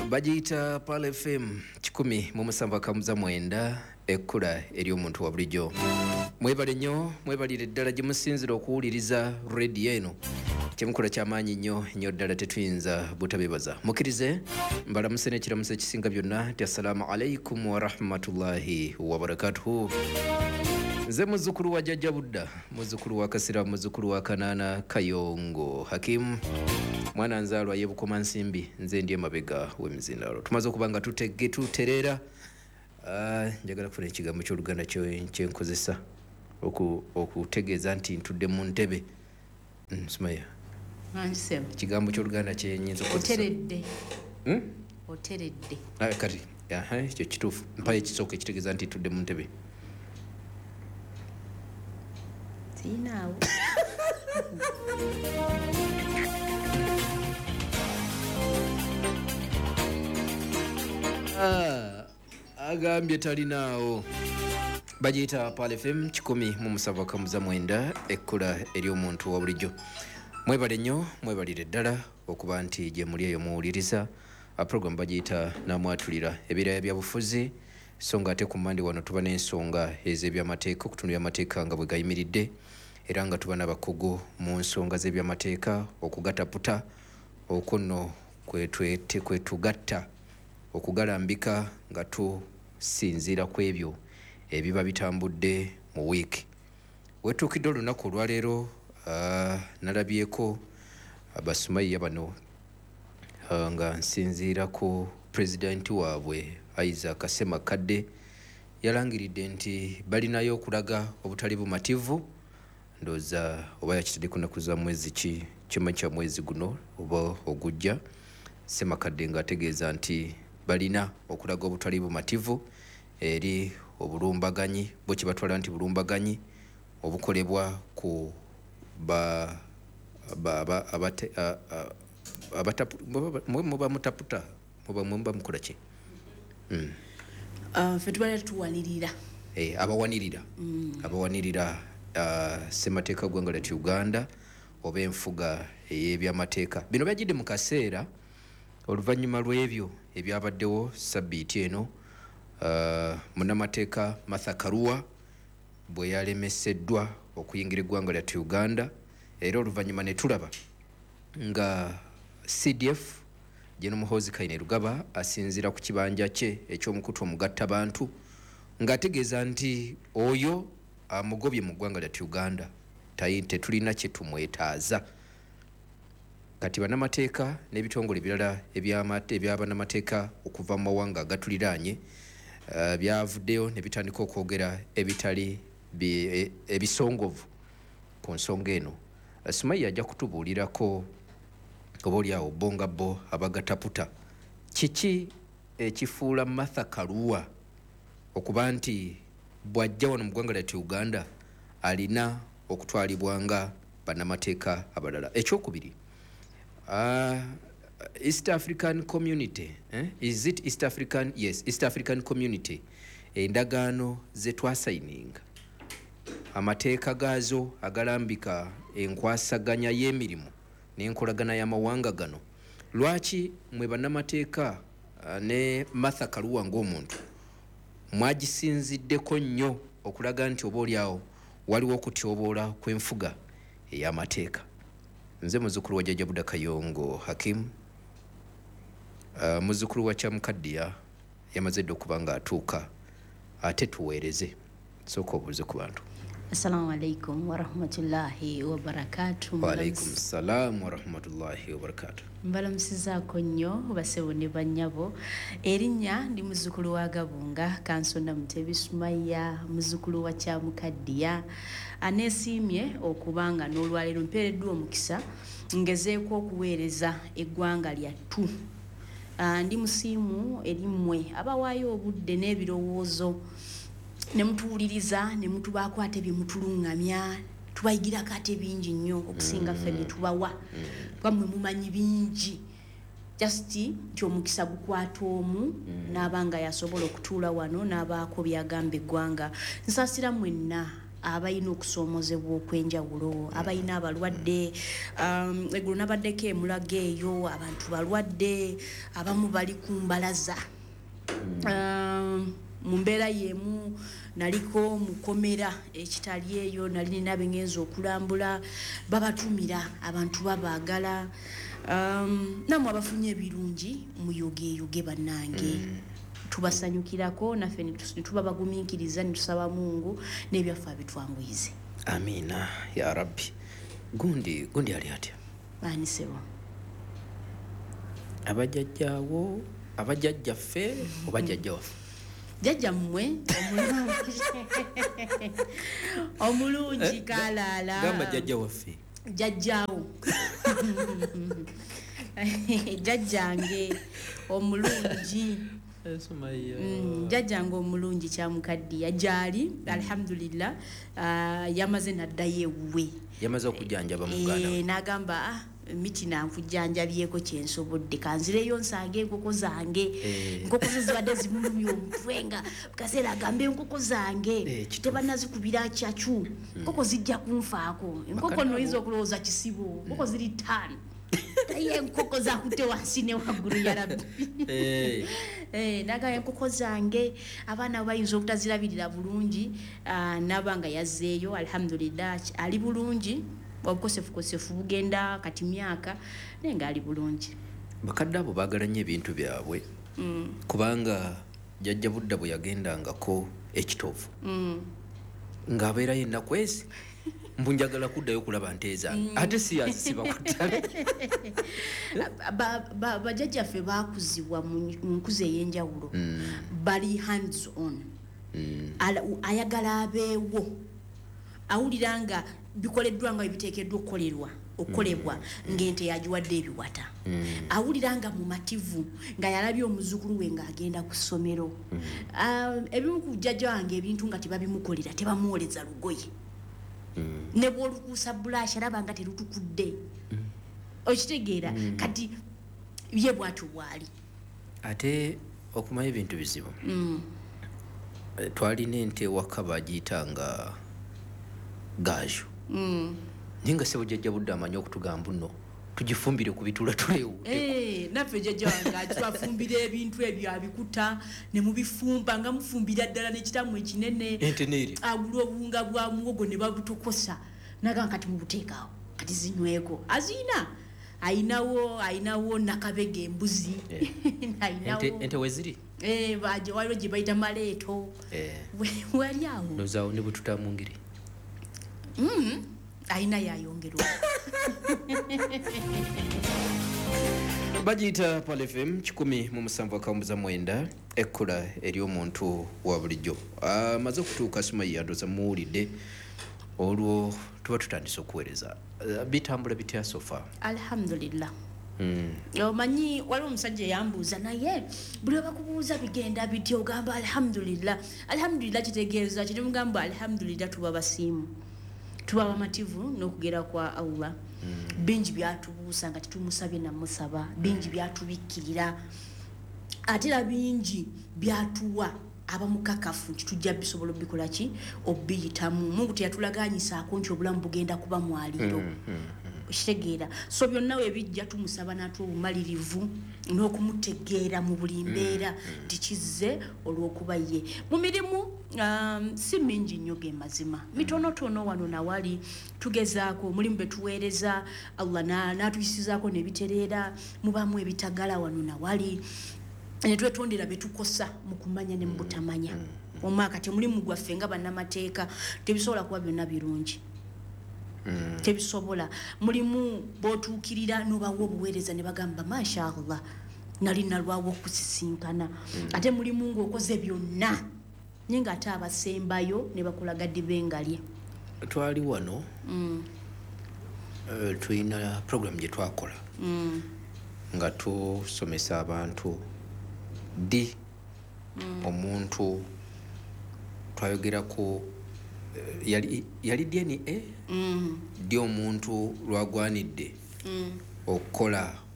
Bajita Pale FM 107.9 ekkula eri omuntu wa bulijjo. Mwebale nnyo, mwebalire ddala gye musinzira okuwuliriza radio eno. Kyemukola ky'amaanyi nnyo ddala tetuyinza butabebaza. Mukkirize mbalamuse n'ekiramuso ekisinga byonna nti assalamu alaikum wa rahmatullahi wa barakatuhu. Nze muzzukulu wa Jjajja Budda, muzzukulu wa Kasira, muzzukulu wa Kanaana Kayongo Hakim, mwana nzaalwa ye Bukoma Nsimbi, nze ndi emabega w'emizindaalo. Tumaze okuba nga tutereera. Njagala kufuna ekigambo ky'Oluganda kyenkozesa okutegeeza nti ntudde mu ntebe. Sumaya, ekigambo ky'Oluganda kyenyinza okukozesa. Oteredde. Oteredde. Kati ekyo kituufu. Mpayo ekisooka ekitegeeza nti ntudde mu ntebe. Sinaawo. Agambye talinaawo. Bajiyita Pale FM 107.9 ekkula eri omuntu wa bulijjo. Mwebale nnyo, mwebalire ddala okuba nti gye muli eyo muwuliriza program bajiyita namwatulira ebiraya bya bufuzi, so nga ate ku mmandi wano tuba n'ensonga ez'ebyamateeka, okutunula amateeka nga bwe gayimiridde, era nga tuba n'abakugu mu nsonga z'ebyamateeka okugataputa okwo nno kwetugatta okugalambika nga tusinziira ku ebyo ebiba bitambudde mu wiiki. Wetuukidde olunaku olwaleero nalabyeko abasumaiya bano nga nsinziira ku pulezidenti waabwe Isaac Ssemakadde yalangiridde nti balinayo okulaga obutali bumativu. Ndowooza oba yakitadde ku nnaku za mwezi ki kima kya mwezi guno oba ogujja, Ssemakadde ng'ategeeza nti balina okulaga obutali bumativu eri obulumbaganyi bwe kye batwala nti bulumbaganyi obukolebwa ku muba mutaputa muba mukola ki? Ffe tubaala tuwanirira. Abawanirira ssemateeka ggwanga lyattu Uganda oba enfuga ey'ebyamateeka. Bino byajjidde mu kaseera oluvannyuma lw'ebyo ebyabaddewo sabbiiti eno, munnamateeka Martha Karua bwe yalemeseddwa okuyingira eggwanga lyattu Uganda, era oluvannyuma ne tulaba nga CDF General Muhoozi Kainerugaba asinziira ku kibanja kye eky'omukutu omugattabantu ng'ategeeza nti oyo amugobye mu ggwanga lyattu Uganda tetulina kye tumwetaaza. Kati bannamateeka n'ebitongole ebirala ebyabannamateeka okuva mu mawanga agatuliraanye byavuddeyo ne bitandika okwogera ebitali ebisongovu ku nsonga eno. Sumaiya ajja kutubuulirako obaolyawo bongabo abagataputa kiki ekifuula Martha Karua okuba nti bw'ajja wano mu ggwanga lyattu Uganda alina okutwalibwanga bannamateeka abalala. Ekyokubiri, East African Community, is it East African? Yes, East African Community. Endagaano ze twasayininga, amateeka gaazo agalambika enkwasaganya y'emirimu n'enkolagana y'amawanga gano. Lwaki mwe bannamateeka ne Martha Karua ng'omuntu mwagisinziddeko nnyo okulaga nti obaolyawo waliwo okutyoboola kw'enfuga ey'amateeka? Nze muzzukulu wa Jjajja Budda Kayongo Hakim, muzzukulu wa Kyamukaddiya yamaze dda okuba ng'atuuka, ate tuweereze. Sooka obuuze ku bantu. Assalamu alaikum wa rahmatullahi wa barakatuh. Wa alaikum salam wa rahmatullahi wa barakatuh. Mbalamusizaako nnyo bassebo ne bannyabo. Erinnya ndi muzzukulu wa Gabunga Kansonda Mutebi Sumaiya, muzzukulu wa Kyamukaddiya aneesiimye okubanga n'olwaleero mpeereddwa omukisa ngezeeko okuweereza eggwanga lyattu. Ndi musiimu eri mmwe abawaayo obudde n'ebirowoozo ne mutuwuliriza ne mutubaako ate bye mutulungamya, tubayigirako ate bingi nnyo okusinga ffe bye tubawa. Bwammwe mumanyi bingi, just nti omukisa gukwata omu n'abanga yasobola okutuula wano n'abaako byagamba eggwanga. Nsaasira mwenna abayina okusoomozebwa okwenjawulo abayina abalwadde eggulo nabaddeko emulaga eyo abantu balwadde abamu bali ku mbalaza mu mbeera y'emu naliko mukomera ekitali eyo nali nina bengenza okulambula babatumira abantu babaagala namwe abafunye ebirungi muyogeeyoge bannange tubasanyukirako naffe netuba bagumiikiriza netusaba Mungu n'ebyaffe abitwanguyize. Amina ya Rabbi. Gundi ali atya? Banisebo abajjajjaawo abajjajjaffe oba jjajja waffe? Jjajja mmwe omulungi kalaala gamba jjajja waffe jjajjaawo jjajjange omulungi jjajjange omulungi Kyamukaddiya gyali alhamdulillah yamaze naddayo ewuwe yamaze okujjanjaba mu Uganda n'agamba miti nankujjanjabyeko kyensobodde kanzireyo nsange enkoko zange enkoko ze zibadde zimulumya omutwe nga kaseera agambe enkoko zange tebanazikubira kyacu enkoko zijja kunfaako enkoko noyinza okulowooza kisibo enkoko ziri 5 taye enkoko zakute wansi ne waggulu ya Rabbi naga enkoko zange abaana bayinza obutazirabirira bulungi nabanga yazzeeyo alhamdulillah ali bulungi obukosefu bugenda kati myaka naye nga ali bulungi. Bakadde abo baagala nnyo ebintu byabwe kubanga jjajja Budda bwe yagendangako ekitovu ng'abeerayo ennaku ezi mbu njagala kuddayo okulaba nte zange ate si yazisiba ku ttale. Bajjajjaffe baakuzibwa mu nkuza ey'enjawulo bali hands on ayagala abeewo awulira nga bikoleddwa nga biteekeddwa okukolebwa ng'ente yagiwadde ebiwata awulira nga mumativu nga yalabye omuzukulu we ng'agenda ku ssomero ebimu ku jjajja wange ebintu nga tebabimukolera tebamuwoleza lugoye ne bw'olukuusa bulashi alaba nga terutukudde okitegeera kati ye bwatyo bwali ate okumanya ebintu bizibu twalina ente ewaka bagiyitanga gaaju naye nga sebo jjajja Budda amanyi okutugamba nno tugifumbire ku bitula tuleewude naffe jjajja wange atwafumbira ebintu ebyo abikuta ne mubifumba nga mufumbira ddala n'ekitamu ekinene ente neeri agula obunga bwa muwogo ne babutokosa nagamba kati mubuteekaawo kati zinyweko azina ayinawo nakabega embuzi ente weziri waliwo gye bayita maleeto wali awo nozaawo ne bwe tutaamu ngeri ayina yayongerwa bagiyita Pal FM 107.9 ekkula ery'omuntu wa bulijjo amaze okutuuka Sumaia ndoza muwulidde olwo tuba tutandise okuweereza bitambula bitya sofa? Alhamdulillah. Omanyi waliwo omusajja yambuuza naye buli bakubuuza bigenda bitya ogamba alhamdulillah kitegeeza kiri mugamba alhamdulillah tuba basiimu tuba bamativu n'okugera kwa Allah bingi byatubuusa nga tetumusabye namusaba bingi byatubikkirira ate era bingi byatuwa abamukakafu nti tujja bisobola bikola ki obiyitamu Mungu teyatulaganyisaako nti obulamu bugenda kuba mwaliiro kitegeera so byonna we bijja tumusaba n'atu obumalirivu n'okumutegeera mu buli mbeera tikizze olw'okuba ye mu mirimu si mingi nnyo ge mazima mitonotono wano nawali tugezaako mulimu betuweereza Allah n'atuyisizaako nebitereera mubamu ebitagala wano nawali netwetondera betukosa mu kumanya ne mu butamanya omwaka temulimu gwaffe nga bannamateeka tebisobola kuba byonna birungi tebisobola mulimu botuukirira n'obawa obuweereza ne bagamba mashallah nali nalwawo okusisinkana ate mulimu ng'okoze byonna naye ng'ate abasembayo ne bakulaga ddibengalye twali wano tulina program gye twakola nga tusomesa abantu di omuntu twayogerako yali DNA di omuntu lwagwanidde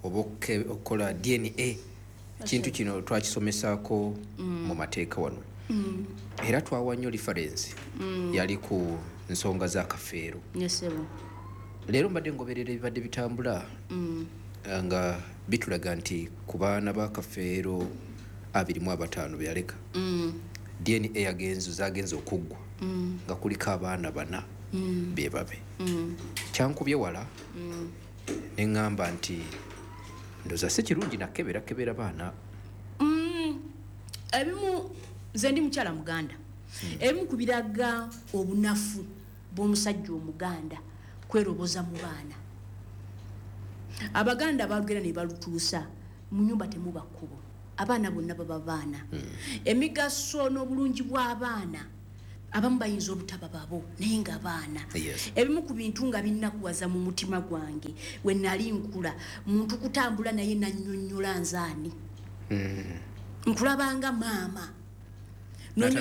okukola DNA kintu kino twakisomesaako mu mateeka wano era twawa nnyo reference yali ku nsonga za kafeero. Yesebo. Leero mbadde ngoberera ebibadde bitambula nga bitulaga nti ku baana ba kafeero 25 be yaleka DNA zagenze okuggwa nga kuliko abaana 4 be babe. Kyankubye wala ne ŋŋamba nti ndoza si kirungi nakkeberakebera baana. Ebimu nze ndi mukyala Muganda. Ebimu ku biraga obunafu bw'omusajja Omuganda kweroboza mu baana. Abaganda balugera ne balutuusa mu nyumba temuba kkubo. Abaana bonna baba baana. Emigaso n'obulungi bw'abaana abamu bayinza obutaba babo naye nga baana. Ebimu ku bintu nga binnakuwaza mu mutima gwange we nali nkula muntu kutambula naye nannyonnyola nzaani. Nkulabanga maama.